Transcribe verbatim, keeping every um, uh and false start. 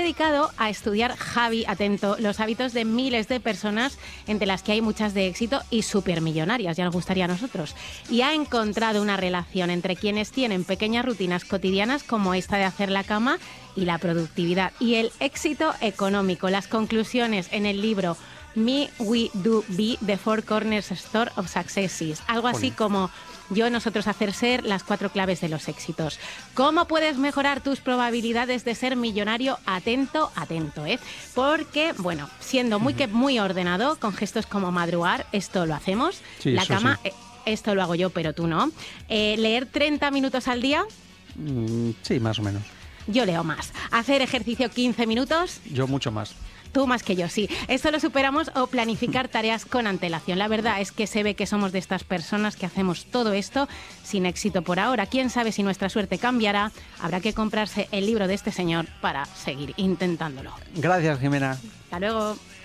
dedicado a estudiar, Javi, atento, los hábitos de miles de personas, entre las que hay muchas de éxito y supermillonarias, ya nos gustaría a nosotros. Y ha encontrado una relación entre quienes tienen pequeñas rutinas cotidianas como esta de hacer la cama y la productividad y el éxito económico. Las conclusiones en el libro Me, We, Do, Be, The Four Corners Store of Successes. Algo así como yo, nosotros, hacer, ser, las cuatro claves de los éxitos. ¿Cómo puedes mejorar tus probabilidades de ser millonario? Atento, atento, ¿eh? Porque, bueno, siendo muy, que, muy ordenado, con gestos como madrugar, esto lo hacemos. Sí, la eso cama, sí. eh, esto lo hago yo, pero tú no. Eh, leer treinta minutos al día. Mm, sí, más o menos. Yo leo más. Hacer ejercicio quince minutos. Yo mucho más. Tú más que yo, sí. Esto lo superamos, o planificar tareas con antelación. La verdad es que se ve que somos de estas personas que hacemos todo esto sin éxito por ahora. Quién sabe si nuestra suerte cambiará. Habrá que comprarse el libro de este señor para seguir intentándolo. Gracias, Jimena. Hasta luego.